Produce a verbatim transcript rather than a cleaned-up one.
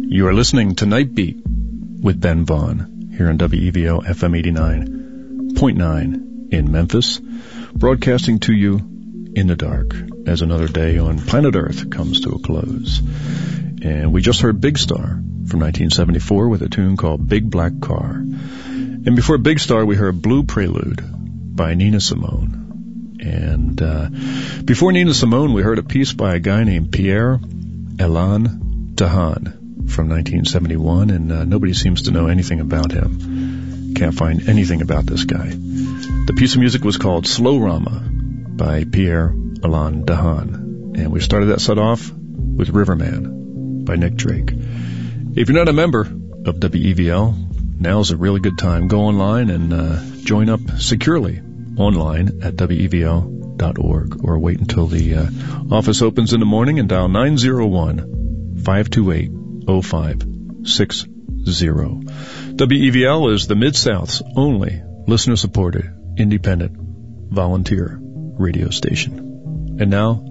You are listening to Night Beat with Ben Vaughn here on W E V O F M eighty-nine point nine in Memphis, broadcasting to you in the dark as another day on planet Earth comes to a close. And we just heard Big Star from nineteen seventy-four with a tune called Big Black Car. And before Big Star, we heard Blue Prelude by Nina Simone. And uh, before Nina Simone, we heard a piece by a guy named Pierre Elan Dahan from nineteen seventy-one, and uh, nobody seems to know anything about him. Can't find anything about this guy. The piece of music was called Slow Rama by Pierre Elan Dahan. And we started that set off with Riverman by Nick Drake. If you're not a member of W E V L, now's a really good time. Go online and uh, join up securely online at W E V L dot org, or wait until the uh, office opens in the morning and dial nine zero one, five two eight, zero five six zero. W E V L is the Mid-South's only listener-supported, independent, volunteer radio station. And now,